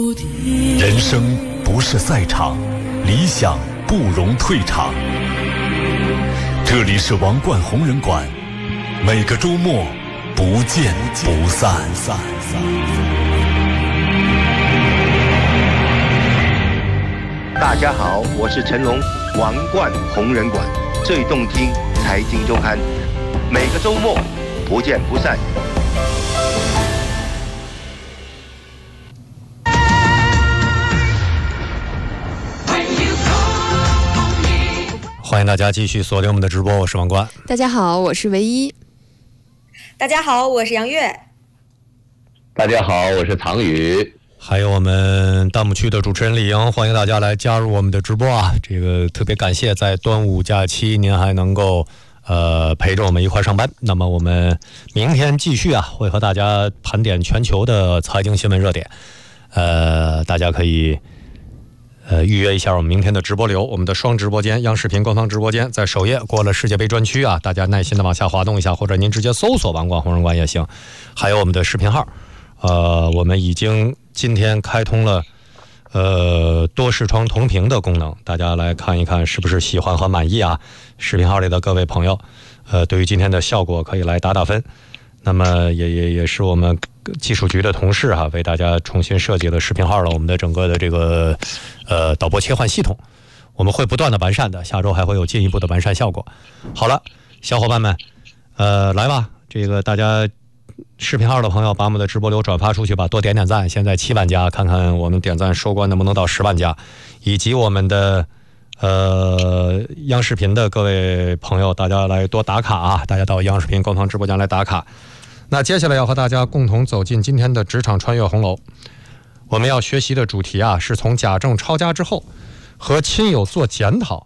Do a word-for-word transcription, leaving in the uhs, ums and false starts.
人生不是赛场，理想不容退场。这里是王冠红人馆，每个周末不见不散。 大家好，我是成龙，王冠红人馆最动听财经周刊，每个周末不见不散。 欢迎大家继续锁定我们的直播，我是王冠。 大家好，我是唯一。 大家好，我是杨月。 大家好，我是唐宇。 还有我们弹幕区的主持人李莹，欢迎大家来加入我们的直播啊！这个特别感谢，在端午假期您还能够呃陪着我们一块上班。那么我们明天继续啊，会和大家盘点全球的财经新闻热点。呃，大家可以呃预约一下我们明天的直播流，我们的双直播间，央视频官方直播间在首页过了世界杯专区啊，大家耐心的往下滑动一下，或者您直接搜索王冠红人馆也行。还有我们的视频号。呃，我们已经今天开通了呃多视窗同屏的功能，大家来看一看是不是喜欢和满意啊？视频号里的各位朋友，呃，对于今天的效果可以来打打分。那么也也也是我们技术局的同事哈、啊，为大家重新设计了视频号了我们的整个的这个呃导播切换系统，我们会不断的完善的，下周还会有进一步的完善效果。好了，小伙伴们，呃，来吧，这个大家。视频号的朋友把我们的直播流转发出去吧，多点点赞。现在七万加，看看我们点赞收官能不能到十万加，以及我们的呃央视频的各位朋友，大家来多打卡啊！大家到央视频官方直播间来打卡。那接下来要和大家共同走进今天的职场穿越红楼，我们要学习的主题啊，是从贾政抄家之后和亲友做检讨，